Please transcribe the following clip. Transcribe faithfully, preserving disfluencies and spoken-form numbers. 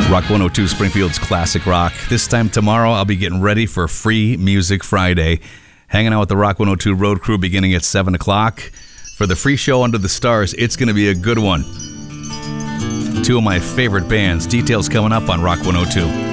Rock one oh two, Springfield's classic rock. This time tomorrow, I'll be getting ready for Free Music Friday. Hanging out with the Rock one oh two Road Crew beginning at seven o'clock. For the free show Under the Stars, it's going to be a good one. Two of my favorite bands. Details coming up on Rock one oh two.